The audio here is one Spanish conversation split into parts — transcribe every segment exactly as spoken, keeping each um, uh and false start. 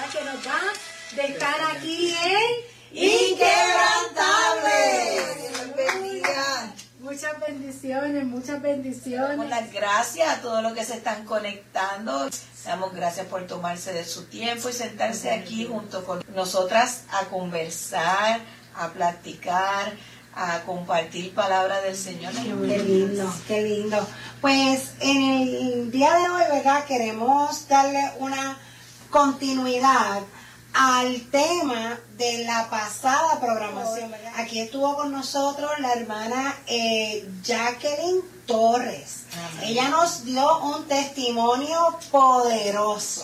que nos da de estar aquí en Inquebrantable. Muchas bendiciones, muchas bendiciones. Damos las gracias a todos los que se están conectando. Damos gracias por tomarse de su tiempo y sentarse aquí junto con nosotras a conversar, a platicar, a compartir palabra del Señor. Qué lindo, qué lindo. Pues en el día de hoy, ¿verdad? Queremos darle una continuidad al tema de la pasada programación, ¿verdad? Aquí estuvo con nosotros la hermana eh, Jacqueline Torres. Amén. Ella nos dio un testimonio poderoso.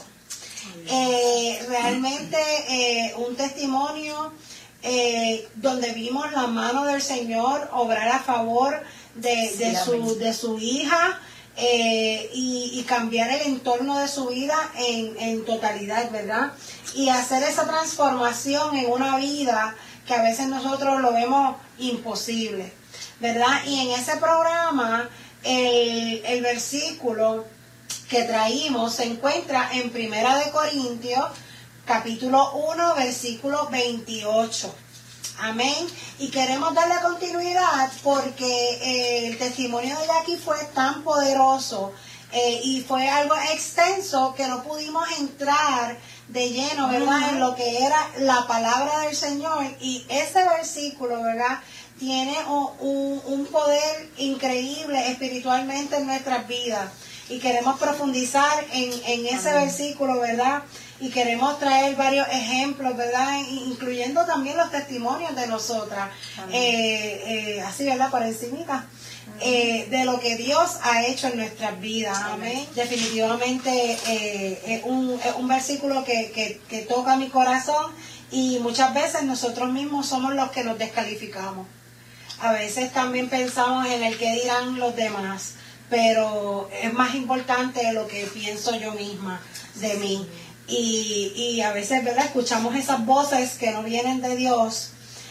Eh, realmente eh, un testimonio eh, donde vimos la mano del Señor obrar a favor de, de, sí, su, de su hija. Eh, y, y cambiar el entorno de su vida en, en totalidad, ¿verdad? Y hacer esa transformación en una vida que a veces nosotros lo vemos imposible, ¿verdad? Y en ese programa el, el versículo que traímos se encuentra en Primera de Corintios capítulo uno versículo veintiocho. Amén. Y queremos darle continuidad porque eh, el testimonio de Jackie fue tan poderoso eh, y fue algo extenso que no pudimos entrar de lleno, ¿verdad? Uh-huh. En lo que era la palabra del Señor. Y ese versículo, ¿verdad? Tiene un, un, un poder increíble espiritualmente en nuestras vidas. Y queremos profundizar en, en ese uh-huh. versículo, ¿verdad? Y queremos traer varios ejemplos, ¿verdad? Incluyendo también los testimonios de nosotras. Eh, eh, así, ¿verdad? Por encimita. Eh, de lo que Dios ha hecho en nuestras vidas. Amén. Amén. Definitivamente eh, es, un, es un versículo que, que, que toca mi corazón y muchas veces nosotros mismos somos los que nos descalificamos. A veces también pensamos en el que dirán los demás, pero es más importante lo que pienso yo misma de mí. Y, y a veces, ¿verdad? Escuchamos esas voces que no vienen de Dios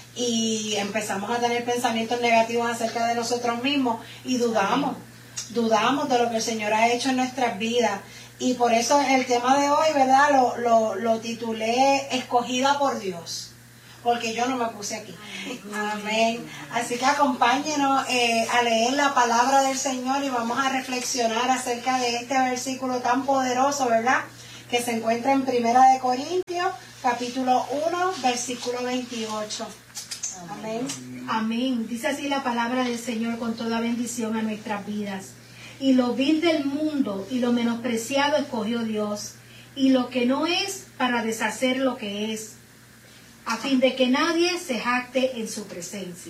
y empezamos a tener pensamientos negativos acerca de nosotros mismos y dudamos, Amén. dudamos de lo que el Señor ha hecho en nuestras vidas. Y por eso el tema de hoy, ¿verdad? Lo, lo, lo titulé Escogida por Dios, porque yo no me puse aquí. Amén. Así que acompáñenos eh, a leer la palabra del Señor y vamos a reflexionar acerca de este versículo tan poderoso, ¿verdad? Que se encuentra en Primera de Corintios, capítulo uno, versículo veintiocho. Amén. Amén. Dice así la palabra del Señor con toda bendición a nuestras vidas. Y lo vil del mundo y lo menospreciado escogió Dios, y lo que no es para deshacer lo que es, a fin de que nadie se jacte en su presencia.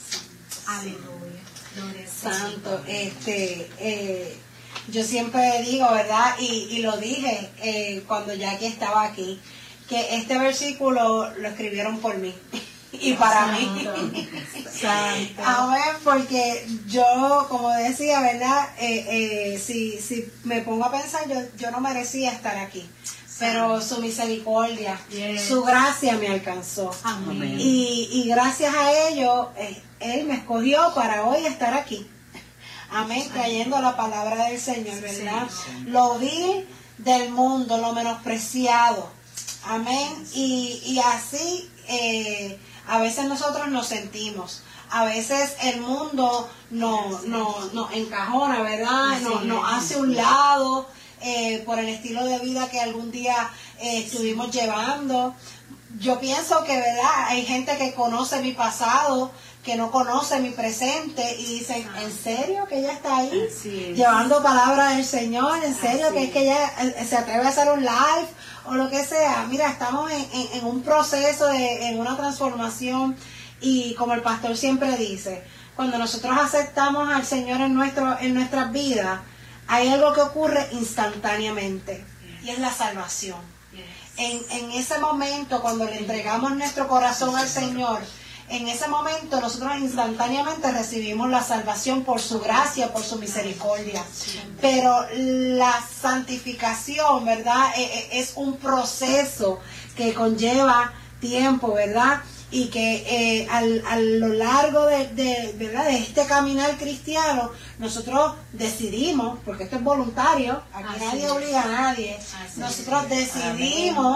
Aleluya. Gloria al Santo. Este, eh, yo siempre digo, ¿verdad? Y, y lo dije eh, cuando Jackie estaba aquí, que este versículo lo escribieron por mí y para Santo. mí. Santo. Amén, porque yo, como decía, ¿verdad? Eh, eh, si, si me pongo a pensar, yo, yo no merecía estar aquí. Pero su misericordia, yes. su gracia me alcanzó. Amén. Y, y gracias a ello, eh, Él me escogió para hoy estar aquí. Amén, trayendo la palabra del Señor, ¿verdad? Sí, sí. Lo vil del mundo, lo menospreciado. Amén. Y, y así eh, a veces nosotros nos sentimos. A veces el mundo nos no, no encajona, ¿verdad? Nos no hace un lado eh, por el estilo de vida que algún día eh, estuvimos llevando. Yo pienso que, ¿verdad? Hay gente que conoce mi pasado, que no conoce mi presente y dicen, ¿en serio que ella está ahí? Sí, llevando palabra del Señor, ¿en serio que es que ella se atreve a hacer un live o lo que sea? Mira, estamos en, en, en un proceso, de, en una transformación y como el pastor siempre dice, cuando nosotros aceptamos al Señor en, nuestro, en nuestras vidas, hay algo que ocurre instantáneamente y es la salvación. En, en ese momento, cuando le entregamos nuestro corazón al Señor, en ese momento nosotros instantáneamente recibimos la salvación por su gracia, por su misericordia. Pero la santificación, ¿verdad? Es un proceso que conlleva tiempo, ¿verdad? Y que eh, al, a lo largo de, de, ¿verdad? de este caminar cristiano, nosotros decidimos, porque esto es voluntario, aquí Así nadie es. obliga a nadie, Así nosotros es. decidimos Amén.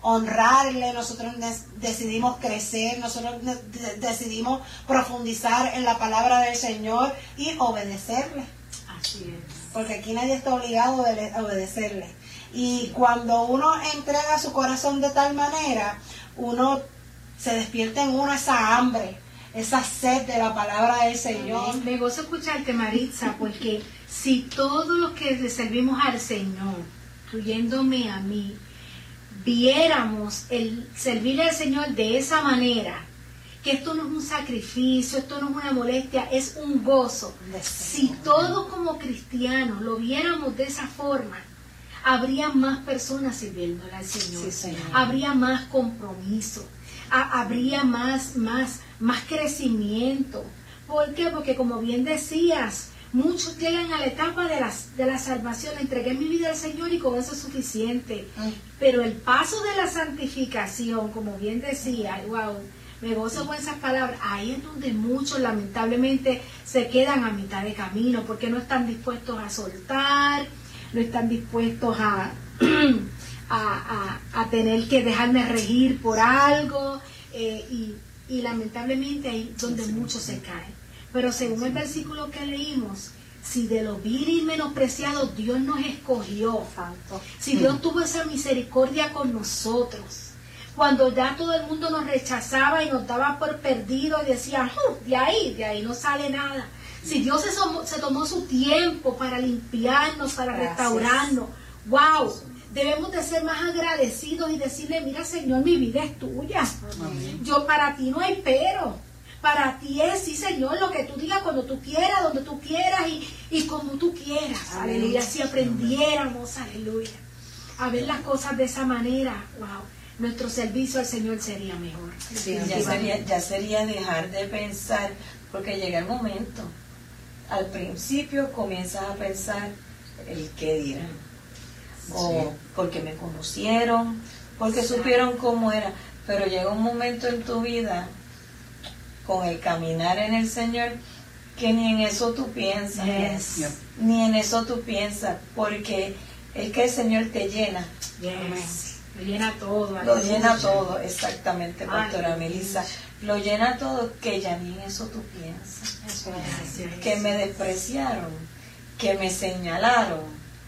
honrarle, nosotros decidimos crecer, nosotros de decidimos profundizar en la palabra del Señor y obedecerle. Así es. Porque aquí nadie está obligado a obedecerle. Y cuando uno entrega su corazón de tal manera, uno se despierta en uno esa hambre, esa sed de la palabra del Señor. Me gozo escucharte, Maritza, porque si todos los que le servimos al Señor, incluyéndome a mí, viéramos el servir al Señor de esa manera, que esto no es un sacrificio, esto no es una molestia, es un gozo. Si todos como cristianos lo viéramos de esa forma, habría más personas sirviéndole al Señor, sí, Señor. Habría más compromiso, ha, habría más, más, más crecimiento. ¿Por qué? Porque como bien decías, muchos llegan a la etapa de la, de la salvación, entregué mi vida al Señor y con eso es suficiente. Ay. Pero el paso de la santificación, como bien decía, wow, me gozo con esas palabras, ahí es donde muchos lamentablemente se quedan a mitad de camino, porque no están dispuestos a soltar, no están dispuestos a, a, a, a tener que dejarme regir por algo, eh, y, y lamentablemente ahí es donde sí, muchos sí. se caen. Pero según el versículo que leímos, si de lo vil y menospreciado Dios nos escogió, Santo. Si Dios tuvo esa misericordia con nosotros, cuando ya todo el mundo nos rechazaba y nos daba por perdidos y decía, uh, de ahí, de ahí no sale nada. Si Dios se, somos, se tomó su tiempo para limpiarnos, para Gracias. restaurarnos, wow, debemos de ser más agradecidos y decirle, mira Señor, mi vida es tuya. Amén. Yo para ti no hay pero. Para ti es, sí Señor, lo que tú digas cuando tú quieras, donde tú quieras y, y como tú quieras. Amén. Aleluya, si aprendiéramos, aleluya, a ver las cosas de esa manera, wow, nuestro servicio al Señor sería mejor. Sí, ya, sería, ya sería dejar de pensar, porque llega el momento, al principio comienzas a pensar el qué dirán, sí. o porque me conocieron, porque sí. supieron cómo era, pero llega un momento en tu vida, con el caminar en el Señor, que ni en eso tú piensas, yes. Yep. ni en eso tú piensas, porque es que el Señor te llena. Yes. Lo llena todo. Lo llena todo, exactamente, pastora Melissa. Lo llena todo, que ya ni en eso tú piensas. Eso es. Que me despreciaron, que me señalaron,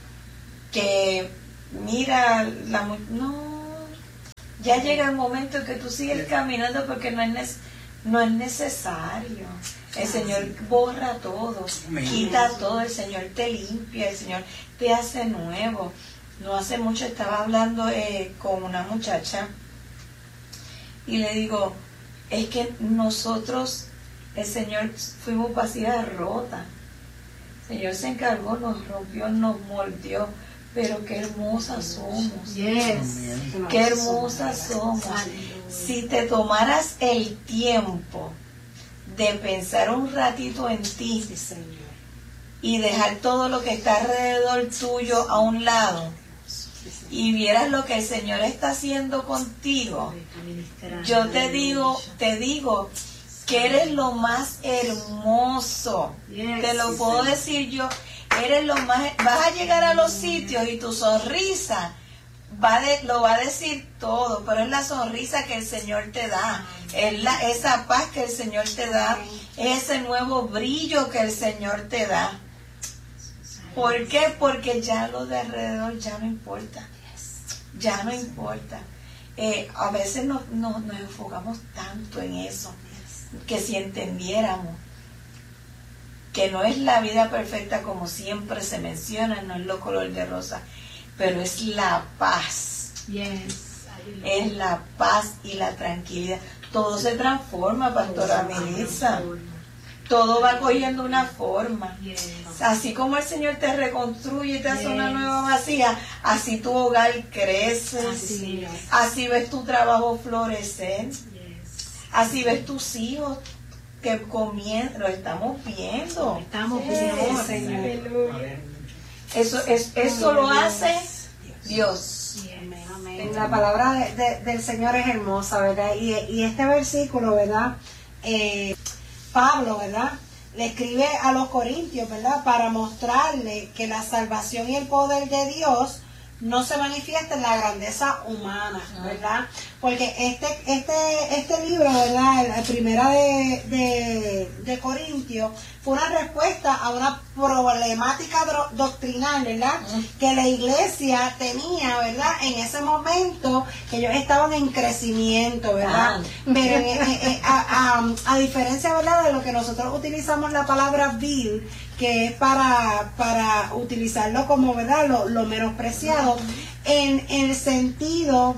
que mira, la no, ya llega el momento en que tú sigues caminando porque no es necesario. No es necesario. El Señor borra todo, quita todo, el Señor te limpia, el Señor te hace nuevo. No hace mucho estaba hablando eh, con una muchacha y le digo, es que nosotros, el Señor, fuimos vasijas rotas. El Señor se encargó, nos rompió, nos mordió, pero qué hermosas somos. Yes. Qué hermosas somos. Si te tomaras el tiempo de pensar un ratito en ti, sí, Señor, y dejar todo lo que está alrededor tuyo a un lado, sí, y vieras lo que el Señor está haciendo contigo, yo te digo, te digo que eres lo más hermoso. Yes, te lo sí, puedo sí. decir yo, eres lo más, vas a llegar a los sitios y tu sonrisa Va de, lo va a decir todo, pero es la sonrisa que el Señor te da, es la, esa paz que el Señor te da, es ese nuevo brillo que el Señor te da. ¿Por qué? Porque ya lo de alrededor ya no importa, ya no importa. Eh, a veces nos, nos, nos enfocamos tanto en eso, que si entendiéramos que no es la vida perfecta como siempre se menciona, no es lo color de rosa, pero es la paz. Yes. Es la paz y la tranquilidad. Todo se transforma, pastora Melissa. Todo va cogiendo una forma. Yes. Así como el Señor te reconstruye y te hace yes. una nueva vasija, así tu hogar crece. Así, así ves tu trabajo florecer. Yes. Así ves tus hijos que comienzan. Lo estamos viendo. Estamos yes. viendo, Señor. Eso, es, eso lo hace Dios. Amén, amén. La palabra de, de, del Señor es hermosa, ¿verdad? Y, y este versículo, ¿verdad? Eh, Pablo, ¿verdad? Le escribe a los corintios, ¿verdad? Para mostrarle que la salvación y el poder de Dios no se manifiesta en la grandeza humana, ¿verdad? Porque este este este libro, ¿verdad? La primera de, de, de Corintios fue una respuesta a una problemática do, doctrinal, ¿verdad? Que la iglesia tenía, ¿verdad? En ese momento que ellos estaban en crecimiento, ¿verdad? Pero eh, eh, a, a, a diferencia, ¿verdad? De lo que nosotros utilizamos la palabra vil, que es para, para utilizarlo como, ¿verdad? Lo, lo menospreciado, en, en el sentido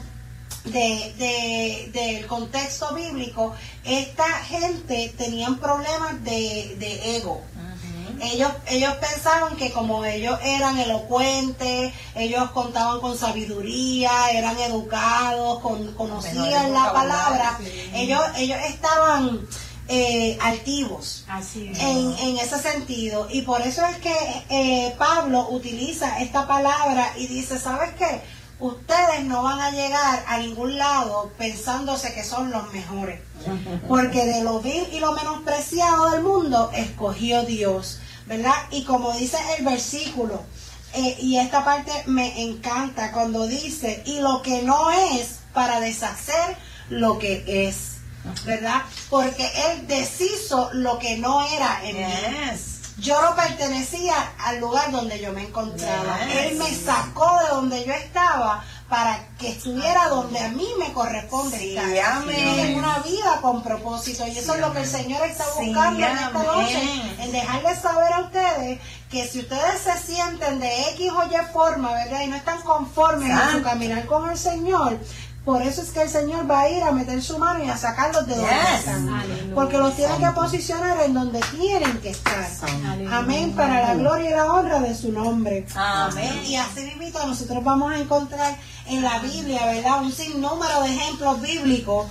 de, de, del contexto bíblico, esta gente tenían problemas de, de ego. Ellos, ellos pensaban que como ellos eran elocuentes, ellos contaban con sabiduría, eran educados, con, conocían la palabra, sí. ellos, ellos estaban eh, altivos. Así es. En, en ese sentido. Y por eso es que eh, Pablo utiliza esta palabra y dice, ¿sabes qué? Ustedes no van a llegar a ningún lado pensándose que son los mejores, porque de lo vil y lo menospreciado del mundo escogió Dios, ¿verdad? Y como dice el versículo, eh, y esta parte me encanta cuando dice, y lo que no es para deshacer lo que es, ¿verdad? Porque Él deshizo lo que no era en yes. mí. Yo no pertenecía al lugar donde yo me encontraba. Yes. Él me sacó de donde yo estaba para que estuviera donde a mí me corresponde sí, estar. Amén. En una vida con propósito. Y eso sí, es lo que el Señor está buscando sí, en esta amén. noche. En dejarles saber a ustedes que si ustedes se sienten de X o Y forma, ¿verdad? Y no están conformes en su caminar con el Señor, por eso es que el Señor va a ir a meter su mano y a sacarlos de donde yes. están. Aleluya. Porque los tiene que posicionar en donde tienen que estar. Aleluya. Amén. Para la gloria y la honra de su nombre. Amén. Y así mismo nosotros vamos a encontrar en la Biblia, ¿verdad? Un sinnúmero de ejemplos bíblicos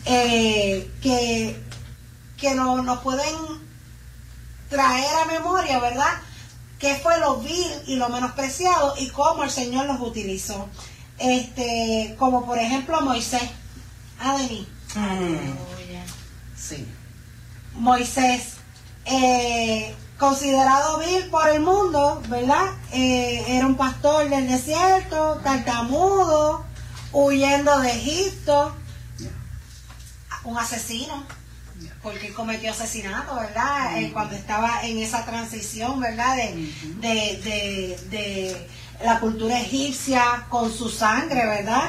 eh, que, que no, nos pueden traer a memoria, ¿verdad? Qué fue lo vil y lo menospreciado y cómo el Señor los utilizó. Este, como por ejemplo Moisés. Adeni. Mm. Sí. Moisés, eh, considerado vil por el mundo, ¿verdad? Eh, era un pastor del desierto, tartamudo, huyendo de Egipto, un asesino, porque cometió asesinato, ¿verdad? Mm. Eh, cuando estaba en esa transición, ¿verdad? De, mm-hmm. de, de, de la cultura egipcia con su sangre, ¿verdad?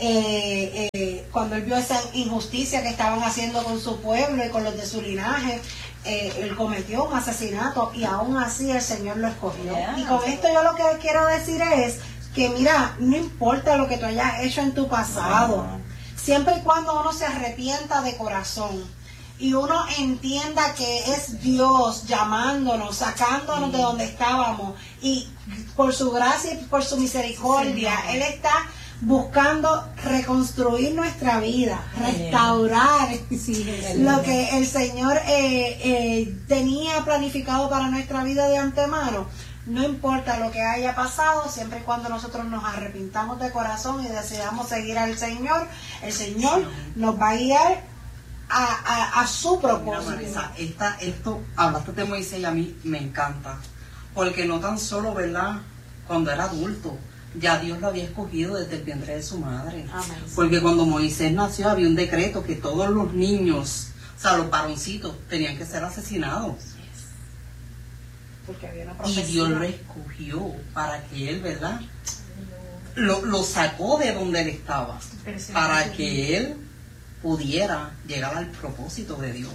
Eh, eh, cuando él vio esa injusticia que estaban haciendo con su pueblo y con los de su linaje, eh, él cometió un asesinato y aún así el Señor lo escogió. Yeah. Y con esto yo lo que quiero decir es que mira, no importa lo que tú hayas hecho en tu pasado, siempre y cuando uno se arrepienta de corazón y uno entienda que es Dios llamándonos, sacándonos de donde estábamos, y por su gracia y por su misericordia, sí, Él está buscando reconstruir nuestra vida, restaurar sí, lo que el Señor eh, eh, tenía planificado para nuestra vida de antemano. No importa lo que haya pasado, siempre y cuando nosotros nos arrepintamos de corazón y decidamos seguir al Señor, el Señor nos va a guiar A, a, a su propósito. Mira, Marisa, esta, esto, hablaste de Moisés y a mí me encanta, porque no tan solo, ¿verdad?, cuando era adulto, ya Dios lo había escogido desde el vientre de su madre. Amén. Porque cuando Moisés nació había un decreto que todos los niños, o sea, los varoncitos, tenían que ser asesinados. Yes. Porque había una y Dios lo escogió para que él, ¿verdad?, lo, lo sacó de donde él estaba, para que él pudiera llegar al propósito de Dios.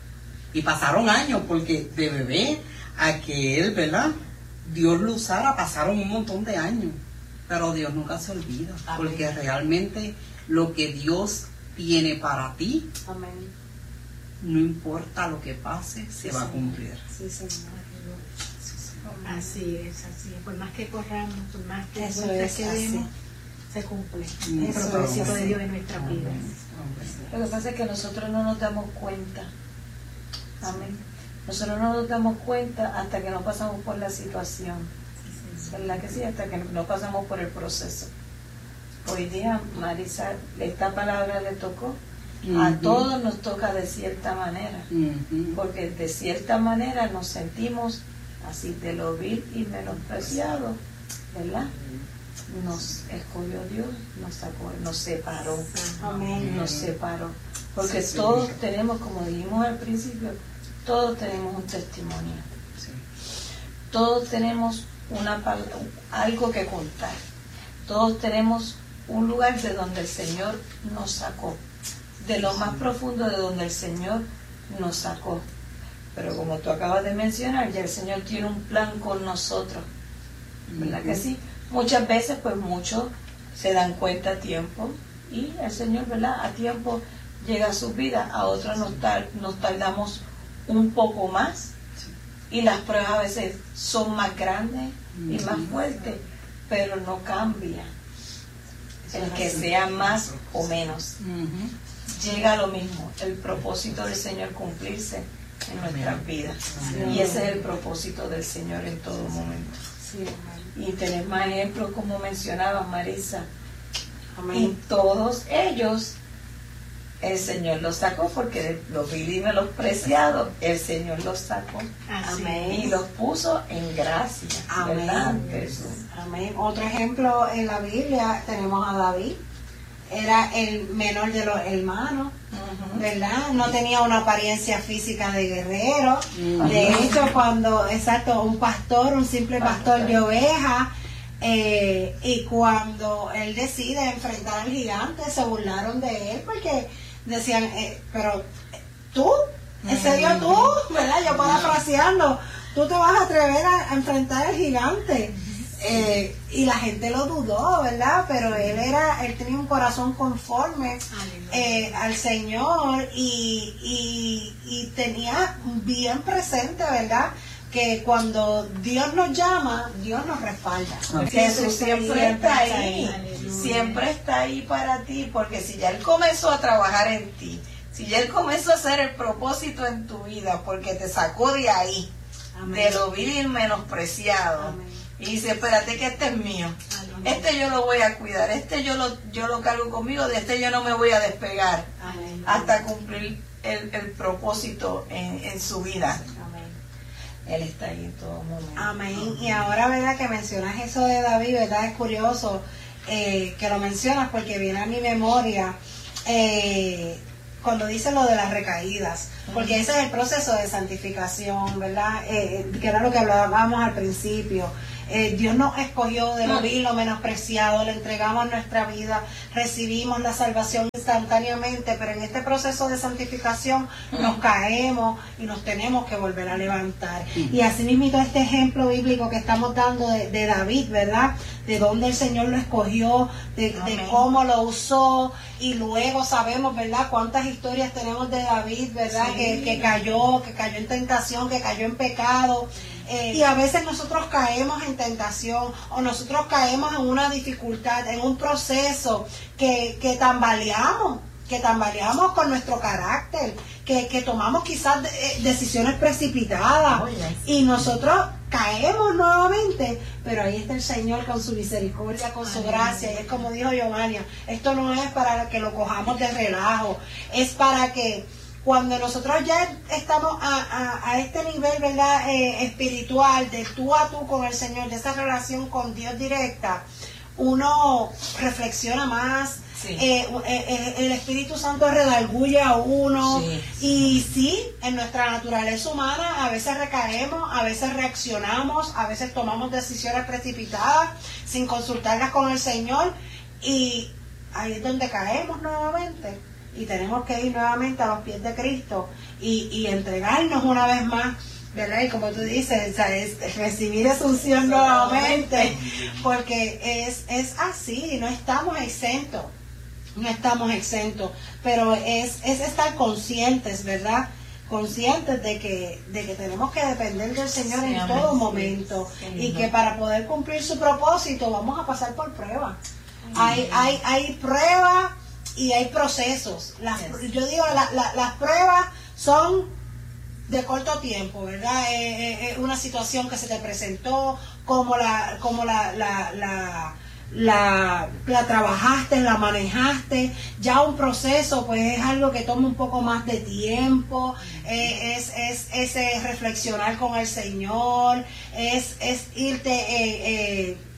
Y pasaron años, porque de bebé a que él, ¿verdad?, Dios lo usara, pasaron un montón de años. Pero Dios nunca se olvida. Amén. Porque realmente lo que Dios tiene para ti, amén, no importa lo que pase, se sí, va a cumplir. Sí, Señor. Sí, Señor. Así es, así es. Por más que corramos, por más que quedemos, se cumple el propósito de Dios en nuestras vidas. Lo que pasa es que nosotros no nos damos cuenta. Amén. Nosotros no nos damos cuenta hasta que no pasamos por la situación. ¿Verdad que sí? Hasta que no pasamos por el proceso. Hoy día, Marisa, esta palabra le tocó. Uh-huh. A todos nos toca de cierta manera. Uh-huh. Porque de cierta manera nos sentimos así de lo vil y menospreciado, ¿verdad? nos escogió Dios, nos sacó, nos separó. Amén. Nos separó. Porque Sí, sí, todos sí. tenemos, como dijimos al principio, todos tenemos un testimonio. Sí. Todos tenemos una pal- algo que contar. Todos tenemos un lugar de donde el Señor nos sacó. De lo más profundo de donde el Señor nos sacó. Pero como tú acabas de mencionar, ya el Señor tiene un plan con nosotros. ¿Verdad que sí? Muchas veces, pues muchos se dan cuenta a tiempo y el Señor, ¿verdad? A tiempo llega a su vida. A otros nos, tar- nos tardamos un poco más y las pruebas a veces son más grandes y más fuertes, pero no cambia el que sea más o menos. Llega lo mismo, el propósito del Señor cumplirse en nuestras vidas. Y ese es el propósito del Señor en todo momento. Sí, amén. Y tenés más ejemplos, como mencionaba Marisa. Amén. Y todos ellos, el Señor los sacó, porque de los vil y menospreciados, el Señor los sacó. Amén. Y los puso en gracia. Amén. ¿Verdad, Jesús? Amén. Otro ejemplo en la Biblia tenemos a David. Era el menor de los hermanos, Ujú. ¿verdad? No tenía una apariencia física de guerrero. Ujú. De hecho, cuando, exacto, un pastor, un simple pastor de ovejas, eh, y cuando él decide enfrentar al gigante, se burlaron de él porque decían, eh, pero tú, ¿en serio tú? ¿Verdad? Yo parafraseando, tú te vas a atrever a, a enfrentar al gigante. Eh, y la gente lo dudó, ¿verdad? Pero él era, él tenía un corazón conforme eh, al Señor y, y, y tenía bien presente, ¿verdad? Que cuando Dios nos llama, Dios nos respalda. Jesús siempre está ahí, siempre está ahí para ti, porque si ya Él comenzó a trabajar en ti, si ya Él comenzó a hacer el propósito en tu vida, porque te sacó de ahí, Amén. de lo vil y menospreciado, Amén. y dice, espérate que este es mío, Amén. este yo lo voy a cuidar, este yo lo, yo lo cargo conmigo, de este yo no me voy a despegar, Amén. hasta cumplir el, el propósito en, en su vida. Amén. Él está ahí en todo momento. Amén. Y ahora, ¿verdad? Que mencionas eso de David, ¿verdad? Es curioso eh, que lo mencionas porque viene a mi memoria eh, cuando dice lo de las recaídas, porque ese es el proceso de santificación, ¿verdad? Eh, que era lo que hablábamos al principio. Eh, Dios nos escogió de lo vil, lo menospreciado, le entregamos nuestra vida, recibimos la salvación instantáneamente, pero en este proceso de santificación nos caemos y nos tenemos que volver a levantar. Y así mismo este ejemplo bíblico que estamos dando de, de David, ¿verdad? De dónde el Señor lo escogió, de, de Amén. cómo lo usó, y luego sabemos, ¿verdad? Cuántas historias tenemos de David, ¿verdad? Sí. Que, que cayó, que cayó en tentación, que cayó en pecado. Eh, y a veces nosotros caemos en tentación o nosotros caemos en una dificultad, en un proceso que, que tambaleamos, que tambaleamos con nuestro carácter, que, que tomamos quizás eh, decisiones precipitadas y nosotros caemos nuevamente, pero ahí está el Señor con su misericordia, con su gracia, y es como dijo Giovanni, esto no es para que lo cojamos de relajo, es para que cuando nosotros ya estamos a, a, a este nivel, ¿verdad? Eh, espiritual, de tú a tú con el Señor, de esa relación con Dios directa, uno reflexiona más, Sí. eh, eh, el Espíritu Santo redarguye a uno, Sí. y sí, en nuestra naturaleza humana a veces recaemos, a veces reaccionamos, a veces tomamos decisiones precipitadas sin consultarlas con el Señor, y ahí es donde caemos nuevamente. Y tenemos que ir nuevamente a los pies de Cristo y, y entregarnos una vez más, ¿verdad? Y como tú dices, o sea, es recibir esa unción nuevamente, porque es, es así, no estamos exentos, no estamos exentos, pero es, es estar conscientes, ¿verdad? Conscientes de que, de que tenemos que depender del Señor Sí, en amén. todo Sí, momento, sí, y no. que para poder cumplir su propósito vamos a pasar por pruebas. Hay, hay, hay pruebas y hay procesos. Las, Yes. Yo digo, la, la, las pruebas son de corto tiempo, ¿verdad? Eh, eh, eh, una situación que se te presentó, como la, como la, la, la, la, la trabajaste, la manejaste. Ya un proceso, pues es algo que toma un poco más de tiempo, eh, es, es, es eh, reflexionar con el Señor, es, es irte... Eh, eh,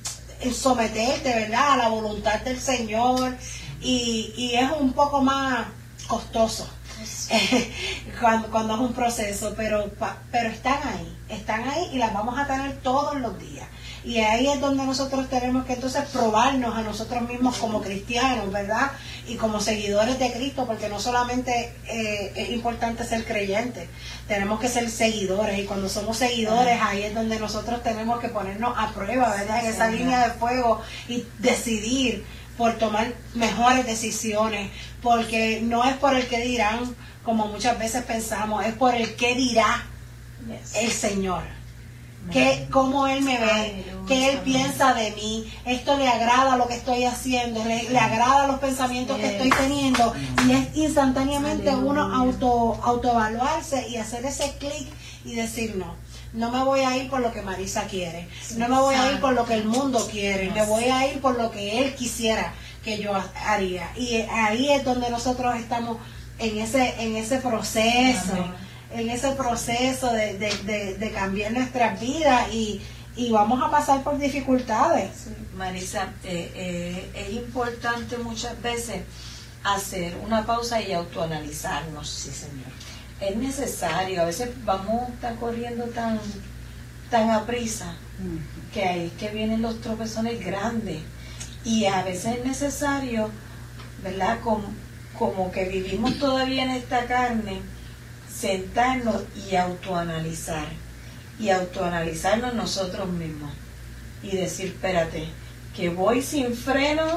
someterte, ¿verdad?, a la voluntad del Señor, y, y es un poco más costoso cuando, cuando es un proceso, pero, pero están ahí, están ahí y las vamos a tener todos los días. Y ahí es donde nosotros tenemos que entonces probarnos a nosotros mismos como cristianos, ¿verdad? Y como seguidores de Cristo, porque no solamente eh, es importante ser creyentes, tenemos que ser seguidores. Y cuando somos seguidores, ahí es donde nosotros tenemos que ponernos a prueba, ¿verdad? En esa línea de fuego y decidir por tomar mejores decisiones, porque no es por el que dirán, como muchas veces pensamos, es por el que dirá el Señor. Que, cómo Él me ve, que Él piensa de mí, esto le agrada lo que estoy haciendo, le, le agrada los pensamientos que estoy teniendo, y es instantáneamente uno auto autoevaluarse y hacer ese clic y decir no, no me voy a ir por lo que Marisa quiere, no me voy a ir por lo que el mundo quiere, me voy a ir por lo que Él quisiera que yo haría. Y ahí es donde nosotros estamos en ese, en ese proceso. Amén. En ese proceso de, de, de, de cambiar nuestras vidas, y, y vamos a pasar por dificultades. Sí. Marisa, eh, eh, es importante muchas veces hacer una pausa y autoanalizarnos. Sí, Señor. Es necesario, a veces vamos tan corriendo tan, tan a prisa, uh-huh, que ahí es que vienen los tropezones grandes, y a veces es necesario, ¿verdad? Como, como que vivimos todavía en esta carne, sentarnos y autoanalizar, y autoanalizarnos nosotros mismos, y decir, espérate, que voy sin freno,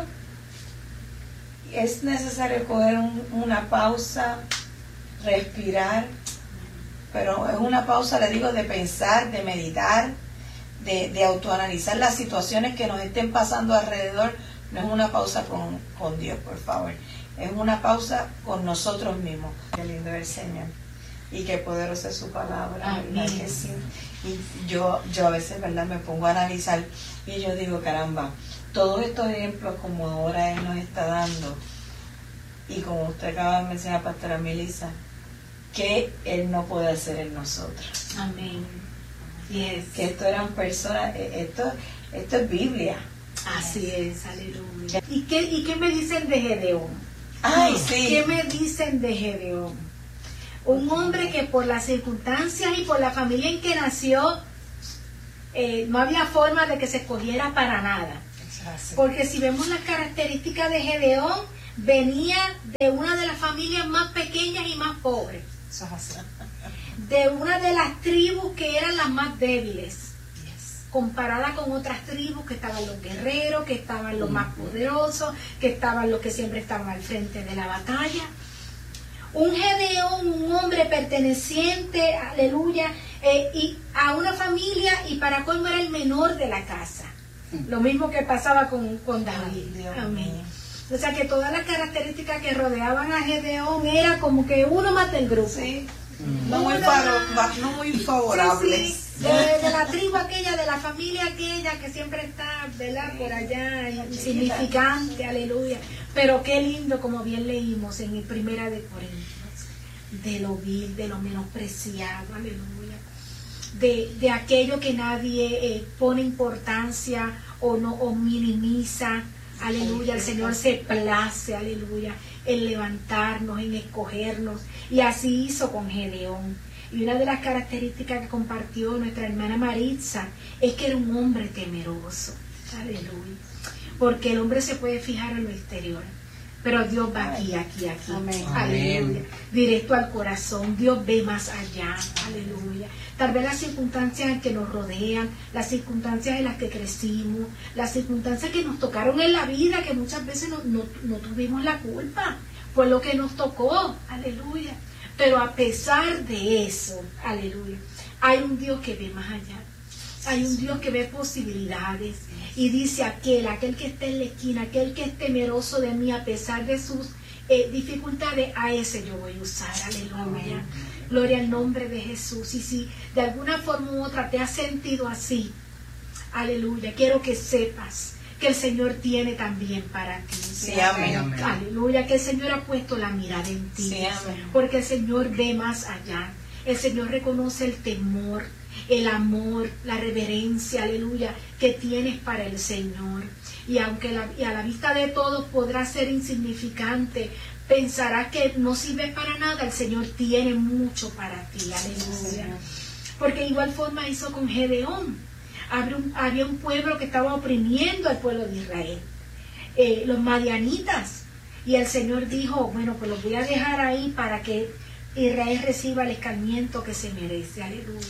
es necesario coger un, una pausa, respirar, pero es una pausa, le digo, de pensar, de meditar, de, de autoanalizar las situaciones que nos estén pasando alrededor. No es una pausa con, con Dios, por favor, es una pausa con nosotros mismos. Qué lindo es el Señor. Y qué poderosa es su palabra, ¿verdad que sí? Y yo, yo a veces, ¿verdad?, me pongo a analizar y yo digo, caramba, todos estos ejemplos como ahora Él nos está dando, y como usted acaba de mencionar, pastora Melissa, que Él no puede hacer en nosotros. Amén. Yes. Que esto eran personas, esto, esto es Biblia. Así es, aleluya. ¿Y qué, y qué me dicen de Gedeón? Ay, sí. ¿Qué me dicen de Gedeón? Un hombre que por las circunstancias y por la familia en que nació, eh, no había forma de que se escogiera para nada. Porque si vemos las características de Gedeón, venía de una de las familias más pequeñas y más pobres. De una de las tribus que eran las más débiles, comparada con otras tribus que estaban los guerreros, que estaban los más poderosos, que estaban los que siempre estaban al frente de la batalla. Un Gedeón, un hombre perteneciente, aleluya, eh, y a una familia, y para colmo era el menor de la casa. Lo mismo que pasaba con, con David. Amén. O sea que todas las características que rodeaban a Gedeón era como que uno más del grupo. Sí. No, muy favor, no muy favorables. Sí, sí. De, de la tribu aquella, de la familia aquella que siempre está, ¿verdad?, por allá, insignificante, aleluya. Pero qué lindo, como bien leímos en el Primera de Corintios, de lo vil, de lo menospreciado, aleluya. De, de aquello que nadie eh, pone importancia o no o minimiza, aleluya. El Señor se place, aleluya, en levantarnos, en escogernos, y así hizo con Gedeón. Y una de las características que compartió nuestra hermana Maritza es que era un hombre temeroso, aleluya, porque el hombre se puede fijar en lo exterior, pero Dios va aquí, aquí, aquí, amén, aleluya, directo al corazón. Dios ve más allá, aleluya. Tal vez las circunstancias en que nos rodean, las circunstancias en las que crecimos, las circunstancias que nos tocaron en la vida, que muchas veces no, no, no tuvimos la culpa, fue lo que nos tocó, aleluya. Pero a pesar de eso, aleluya, hay un Dios que ve más allá. Hay un Dios que ve posibilidades y dice, aquel, aquel que esté en la esquina, aquel que es temeroso de mí a pesar de sus eh, dificultades, a ese yo voy a usar, aleluya. Gloria al nombre de Jesús. Y si de alguna forma u otra te has sentido así, aleluya, quiero que sepas que el Señor tiene también para ti. Sí, amén. Aleluya, que el Señor ha puesto la mirada en ti. Sí, amén. Porque el Señor ve más allá. El Señor reconoce el temor. el amor, la reverencia, aleluya, que tienes para el Señor. Y aunque la, y a la vista de todos podrá ser insignificante, pensará que no sirve para nada, el Señor tiene mucho para ti, aleluya. Porque de igual forma hizo con Gedeón. Había un, había un pueblo que estaba oprimiendo al pueblo de Israel, eh, los madianitas, y el Señor dijo, bueno, pues los voy a dejar ahí para que Israel reciba el escarmiento que se merece, aleluya.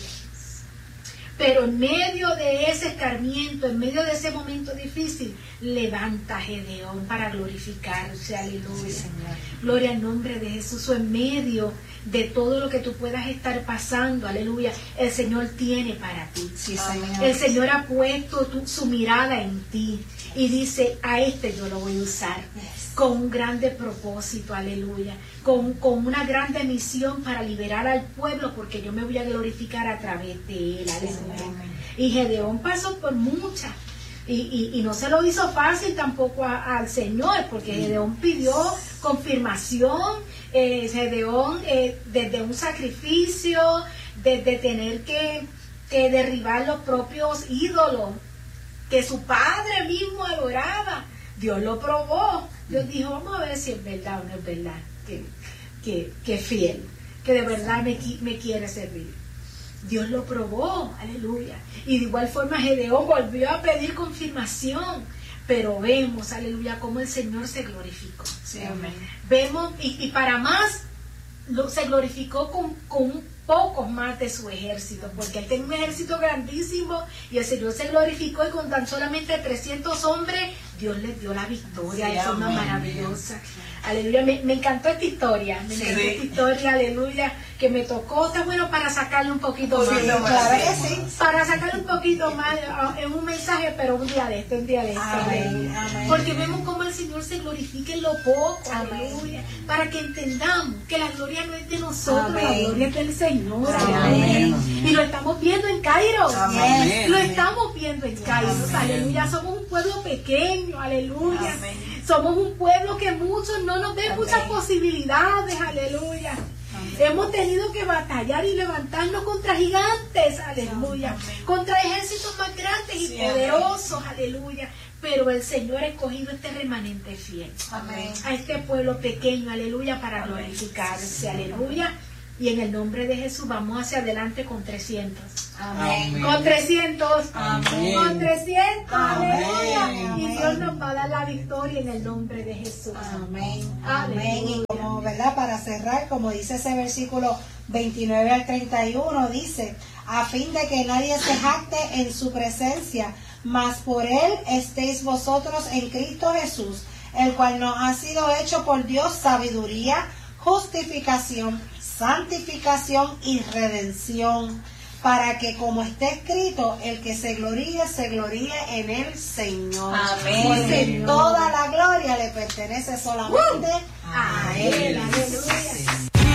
Pero en medio de ese escarmiento, en medio de ese momento difícil, levanta a Gedeón para glorificarse, aleluya. Señor. Gloria al nombre de Jesús. O en medio de todo lo que tú puedas estar pasando, aleluya, el Señor tiene para ti. Sí, Señor. El Señor ha puesto tu, su mirada en ti y dice, a este yo lo voy a usar con un grande propósito, aleluya, con, con una grande misión para liberar al pueblo, porque yo me voy a glorificar a través de él, aleluya. Y Gedeón pasó por muchas, y, y, y no se lo hizo fácil tampoco a, al Señor, porque Gedeón pidió confirmación, eh, Gedeón eh, desde un sacrificio, desde tener que, que derribar los propios ídolos que su padre mismo adoraba. Dios lo probó. Dios dijo, vamos a ver si es verdad o no es verdad, que, que, que es fiel, que de verdad me, me quiere servir. Dios lo probó, aleluya. Y de igual forma Gedeón volvió a pedir confirmación, pero vemos, aleluya, cómo el Señor se glorificó. Sí, amén. Vemos, y, y para más, lo, se glorificó con, con pocos más de su ejército, porque él tenía un ejército grandísimo y el Señor se glorificó, y con tan solamente trescientos hombres Dios les dio la victoria, sí, de forma maravillosa. Aleluya, me, me encantó esta historia, me sí, encantó sí. esta historia, aleluya, que me tocó, está bueno para sacarle un poquito más, sí, claro que sí, para sacarle un poquito más, es un mensaje, pero un día de esto, un día de esto, amén, amén. Porque vemos cómo el Señor se glorifica en lo poco, amén. Aleluya, para que entendamos que la gloria no es de nosotros, amén. La gloria es del Señor, amén. Amén. Y lo estamos viendo en Kairos, amén. Lo estamos viendo en Kairos, aleluya, somos un pueblo pequeño, aleluya, amén. Somos un pueblo que muchos no nos ven, amén. Muchas posibilidades, aleluya. Amén. Hemos tenido que batallar y levantarnos contra gigantes, aleluya, amén. Contra ejércitos más grandes y sí, poderosos, amén. Aleluya. Pero el Señor ha escogido este remanente fiel, amén. A este pueblo pequeño, aleluya, para amén. Glorificarse, aleluya. Y en el nombre de Jesús vamos hacia adelante con trescientos. Amén. Con trescientos. Amén. Con trescientos. Aleluya. Amén. Y Dios nos va a dar la victoria en el nombre de Jesús. Amén. Amén. Y como, ¿verdad? Para cerrar, como dice ese versículo veintinueve al treinta y uno, dice, a fin de que nadie se jacte en su presencia, mas por él estéis vosotros en Cristo Jesús, el cual nos ha sido hecho por Dios sabiduría, justificación, santificación y redención, para que, como está escrito, el que se gloríe, se gloríe en el Señor. Amén. Porque Señor. Toda la gloria le pertenece solamente uh. a Él. Aleluya.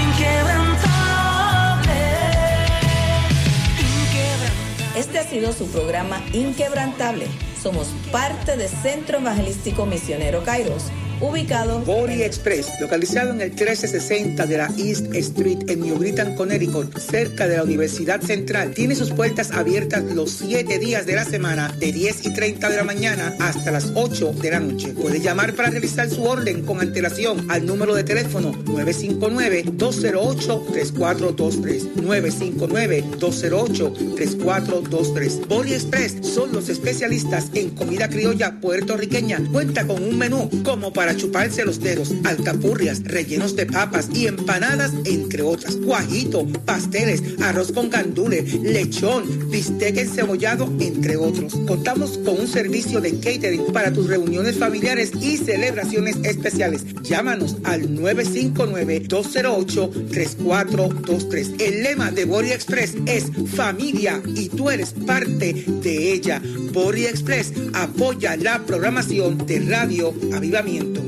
Este ha sido su programa Inquebrantable. Somos parte del Centro Evangelístico Misionero Kairos, ubicado Body Express, localizado en el trece sesenta de la East Street en New Britain, Connecticut, cerca de la Universidad Central. Tiene sus puertas abiertas los siete días de la semana, de diez y treinta de la mañana hasta las ocho de la noche. Puede llamar para realizar su orden con antelación al número de teléfono nueve cinco nueve, dos cero ocho, tres cuatro dos tres, nueve cinco nueve, dos cero ocho, tres cuatro dos tres. Body Express son los especialistas en comida criolla puertorriqueña. Cuenta con un menú como para chuparse los dedos, alcapurrias, rellenos de papas y empanadas, entre otras, guajito, pasteles, arroz con gandules, lechón, bistec encebollado, entre otros. Contamos con un servicio de catering para tus reuniones familiares y celebraciones especiales. Llámanos al nueve cinco nueve, dos cero ocho, tres cuatro dos tres. El lema de Body Express es familia y tú eres parte de ella. Body Express apoya la programación de Radio Avivamiento.